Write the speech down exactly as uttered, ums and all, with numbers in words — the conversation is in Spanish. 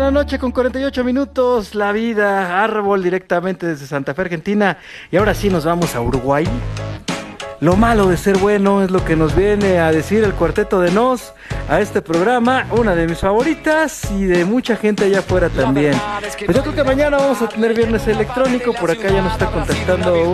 la noche con cuarenta y ocho minutos, La Vida, Árbol, directamente desde Santa Fe, Argentina. Y ahora sí nos vamos a Uruguay. Lo malo de ser bueno es lo que nos viene a decir el Cuarteto de Nos a este programa, una de mis favoritas y de mucha gente allá afuera también. Pues yo creo que mañana vamos a tener viernes electrónico, por acá ya nos está contactando